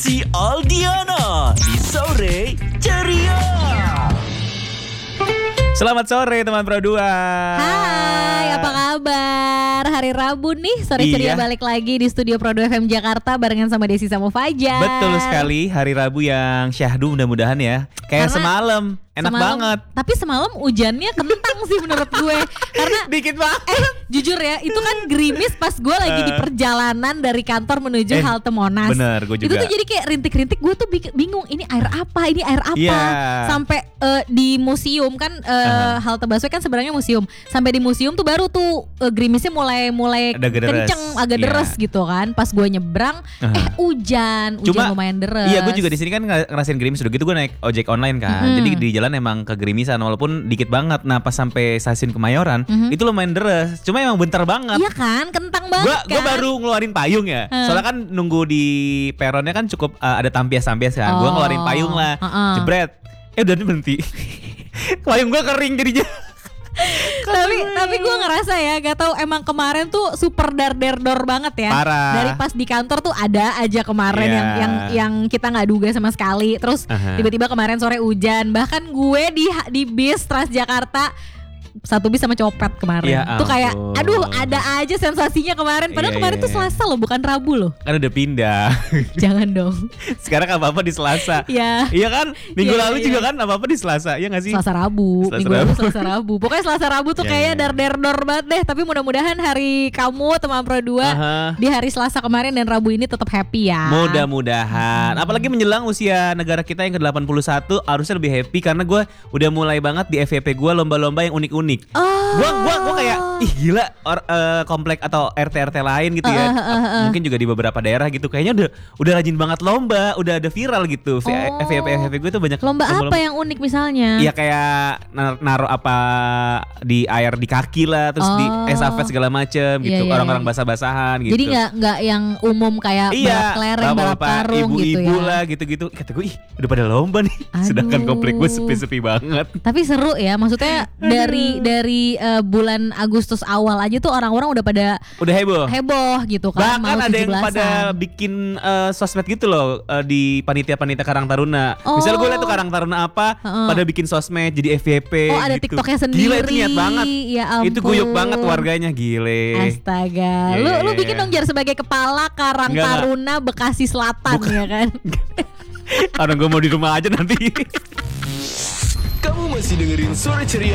Si Aldiana di Sore Ceria. Selamat sore teman Pro 2. Hai, apa kabar? Hari Rabu nih, Sore Ceria balik lagi di studio Pro 2 FM Jakarta barengan sama Desi sama Fajar. Betul sekali, hari Rabu yang syahdu mudah-mudahan ya. Kayak semalam, enak banget. Tapi semalam hujannya kentang sih menurut gue. Karena dikit banget. Jujur ya, itu kan gerimis pas gue lagi di perjalanan dari kantor menuju halte Monas. Bener, gue juga. Itu tuh jadi kayak rintik-rintik, gue tuh bingung ini air apa, ini air apa. Yeah. Sampai di museum kan halte busway kan sebenarnya museum. Sampai di museum tuh baru tuh gerimisnya mulai kenceng, agak deres gitu kan. Pas gue nyebrang, hujan lumayan deres. Iya, gue juga di sini kan ngerasain gerimis. Udah gitu gue naik ojek online kan. Jadi di jalan emang kegerimisan walaupun dikit banget. Nah pas sampai stasiun Kemayoran itu lumayan deres. Cuma emang bentar banget. Iya kan, kentang banget Gue baru ngeluarin payung ya. Soalnya kan nunggu di peronnya kan cukup ada tampias-tampias kan. Gue ngeluarin payung lah, jebret. Udah berhenti. Payung gue kering jadinya. tapi gue ngerasa ya, gak tahu emang kemarin tuh super dor banget ya. Parah. Dari pas di kantor tuh ada aja kemarin yang kita nggak duga sama sekali. Terus tiba-tiba kemarin sore hujan. Bahkan gue di bis Transjakarta satu bis sama copet kemarin. Ya tuh kayak aduh, ada aja sensasinya kemarin. Padahal kemarin tuh Selasa loh, bukan Rabu loh. Kan udah pindah. Jangan dong. Sekarang apa-apa di Selasa. Iya kan? Minggu lalu juga kan apa-apa di Selasa. Iya gak sih? Selasa Rabu. Minggu lalu Selasa Rabu. Pokoknya Selasa Rabu tuh kayaknya dar banget deh. Tapi mudah-mudahan hari kamu teman Pro 2 di hari Selasa kemarin dan Rabu ini tetap happy ya. Mudah-mudahan. Apalagi menjelang usia negara kita yang ke-81 harusnya lebih happy. Karena gue udah mulai banget di FYP gue lomba-lomba yang unik-unik. Gue kayak gila komplek atau RT lain gitu ya. Mungkin juga di beberapa daerah gitu kayaknya udah rajin banget lomba, udah ada viral gitu. FYP gue tuh banyak lomba apa yang unik misalnya? Iya kayak naruh apa di air di kaki lah, terus di estafet segala macem gitu. Orang-orang basah-basahan gitu. Jadi nggak yang umum kayak balap kelereng, balap karung gitu ya. Ibu-ibu lah gitu-gitu. Kata gue udah pada lomba nih. Sedangkan komplek gue sepi-sepi banget. Tapi seru ya, maksudnya dari bulan Agustus awal aja tuh orang-orang udah heboh gitu kan. Bahkan ada yang pada bikin sosmed gitu loh di panitia-panitia Karang Taruna. Misalnya gue liat tuh Karang Taruna apa pada bikin sosmed jadi FYP. ada gitu. TikToknya sendiri. Gila, itu niat banget. Ya ampun. Itu guyup banget warganya, gile. Astaga. Lu bikin dong Jar sebagai kepala Karang Taruna Bekasi Selatan. Ya kan. Orang gue mau di rumah aja nanti. Kamu masih dengerin Sore Ceria